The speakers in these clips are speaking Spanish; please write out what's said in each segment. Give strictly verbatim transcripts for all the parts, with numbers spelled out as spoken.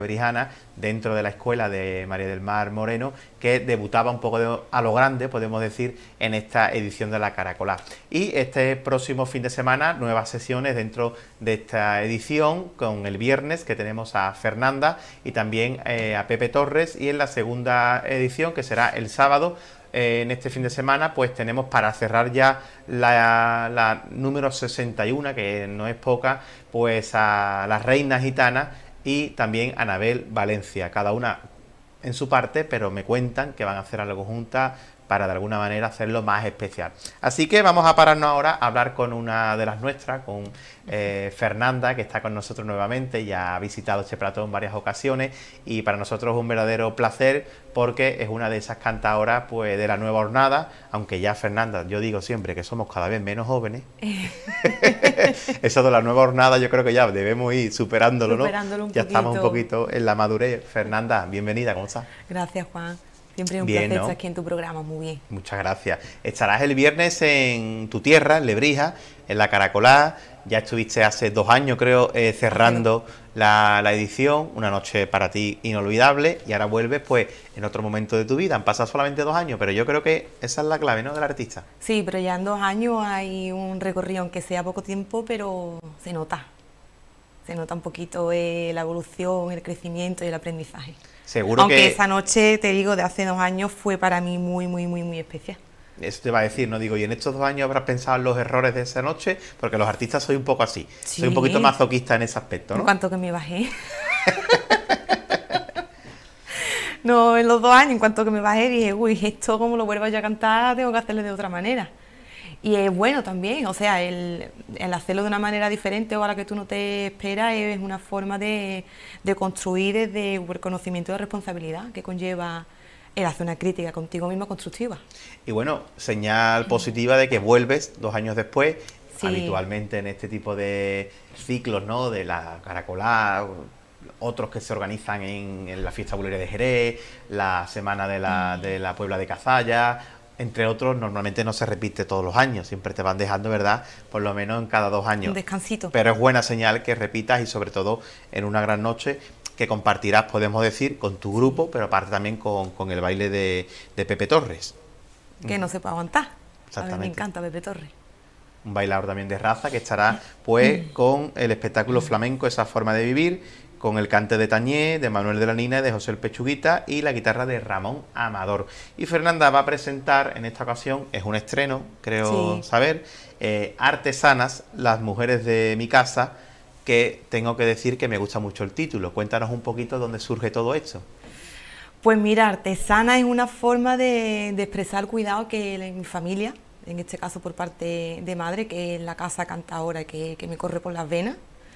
Berijana, dentro de la escuela de María del Mar Moreno, que debutaba un poco de, a lo grande, podemos decir, en esta edición de la Caracolá. Y este próximo fin de semana, nuevas sesiones dentro de esta edición, con el viernes, que tenemos a Fernanda y también eh, a Pepe Torres, y en la segunda edición, que será el sábado, eh, en este fin de semana, pues tenemos para cerrar ya la, la número sesenta y uno, que no es poca, pues a las reinas gitanas, y también Anabel Valencia, cada una en su parte, pero me cuentan que van a hacer algo juntas para de alguna manera hacerlo más especial. Así que vamos a pararnos ahora a hablar con una de las nuestras, con eh, Fernanda, que está con nosotros nuevamente, ya ha visitado este plató en varias ocasiones y para nosotros es un verdadero placer porque es una de esas cantadoras pues, de la nueva hornada, aunque ya Fernanda, yo digo siempre que somos cada vez menos jóvenes. Eso de la nueva hornada yo creo que ya debemos ir superándolo, ¿no? Superándolo un ya poquito. Estamos un poquito en la madurez. Fernanda, bienvenida, ¿cómo estás? Gracias, Juan. Siempre es un Bien, placer ¿no? estar aquí en tu programa, muy bien. Muchas gracias. Estarás el viernes en tu tierra, en Lebrija, en la Caracolá. Ya estuviste hace dos años, creo, eh, cerrando la, la edición. Una noche para ti inolvidable. Y ahora vuelves, pues, en otro momento de tu vida. Han pasado solamente dos años, pero yo creo que esa es la clave, ¿no?, del artista. Sí, pero ya en dos años hay un recorrido, aunque sea poco tiempo, pero se nota. Se nota un poquito eh, la evolución, el crecimiento y el aprendizaje. Seguro Aunque que... esa noche, te digo, de hace dos años fue para mí muy, muy, muy, muy especial. Eso te va a decir, ¿no? Digo, y en estos dos años habrás pensado en los errores de esa noche, porque los artistas soy un poco así. Sí. Soy un poquito masoquista en ese aspecto, ¿no? En cuanto que me bajé. No, en los dos años, en cuanto que me bajé, dije, uy, esto como lo vuelva yo a cantar, tengo que hacerlo de otra manera. Y es bueno también, o sea, el, el hacerlo de una manera diferente o a la que tú no te esperas es una forma de, de construir desde el conocimiento de responsabilidad que conlleva el hacer una crítica contigo mismo constructiva. Y bueno, señal positiva de que vuelves dos años después, Sí. habitualmente en este tipo de ciclos, ¿no?, de la Caracolá, otros que se organizan en, en la Fiesta Bulera de Jerez, la Semana de la, de la Puebla de Cazalla, entre otros. Normalmente no se repite todos los años, siempre te van dejando, ¿verdad?, por lo menos en cada dos años. Un descansito. Pero es buena señal que repitas y sobre todo en una gran noche que compartirás, podemos decir, con tu grupo, pero aparte también con, con el baile de, de Pepe Torres. Que no se puede aguantar. Exactamente. A mí me encanta Pepe Torres. Un bailador también de raza que estará pues con el espectáculo flamenco Esa Forma de Vivir, con el cante de Tañé, de Manuel de la Nina y de José el Pechuguita y la guitarra de Ramón Amador. Y Fernanda va a presentar en esta ocasión, es un estreno, creo Sí. saber, eh, Artesanas, las mujeres de mi casa, que tengo que decir que me gusta mucho el título. Cuéntanos un poquito dónde surge todo esto. Pues mira, artesana es una forma de, de expresar el cuidado que en mi familia, en este caso por parte de madre, que es la casa cantadora que, que me corre por las venas,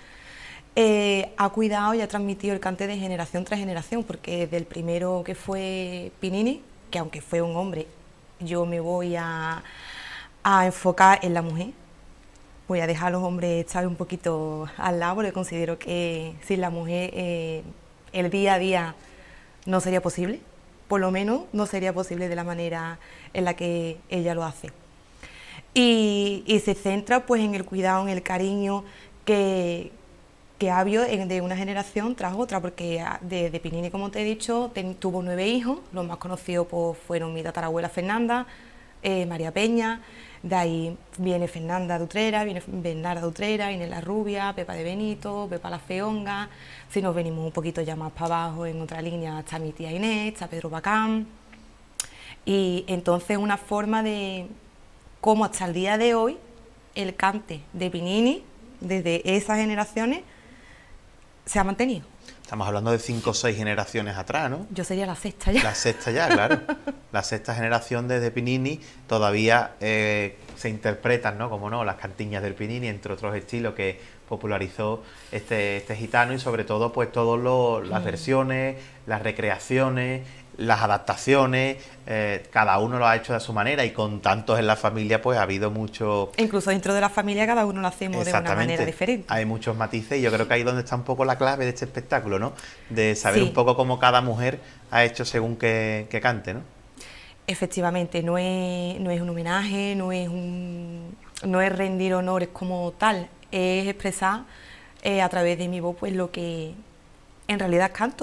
eh, ha cuidado y ha transmitido el cante de generación tras generación, porque desde el primero que fue Pinini, que aunque fue un hombre, yo me voy a, a enfocar en la mujer. Voy a dejar a los hombres estar un poquito al lado, porque considero que sin la mujer eh, el día a día no sería posible, por lo menos no sería posible de la manera en la que ella lo hace. Y, y se centra pues en el cuidado, en el cariño que, que ha habido en, de una generación tras otra, porque de, de Pinini, como te he dicho, ten, tuvo nueve hijos, los más conocidos pues, fueron mi tatarabuela Fernanda, eh, María Peña, de ahí viene Fernanda de Utrera, viene Bernarda de Utrera, Inés la Rubia, Pepa de Benito, Pepa la Feonga. Si nos venimos un poquito ya más para abajo, en otra línea está mi tía Inés, está Pedro Bacán. Y entonces una forma de cómo hasta el día de hoy el cante de Pinini, desde esas generaciones, se ha mantenido. Estamos hablando de cinco o seis generaciones atrás, ¿no? Yo sería la sexta ya. La sexta ya, claro. La sexta generación desde Pinini todavía eh, se interpretan, ¿no?, como no, las cantiñas del Pinini, entre otros estilos que popularizó este, este gitano, y sobre todo pues todas las mm. versiones, las recreaciones, las adaptaciones, eh, cada uno lo ha hecho de su manera, y con tantos en la familia pues ha habido mucho... Incluso dentro de la familia cada uno lo hacemos de una manera diferente. Hay muchos matices, y yo creo que ahí es donde está un poco la clave de este espectáculo, ¿no? De saber Sí. un poco cómo cada mujer ha hecho según que, que cante, ¿no? Efectivamente, no es, no es un homenaje, no es, un, no es rendir honores como tal, es expresar eh, a través de mi voz pues lo que en realidad canto.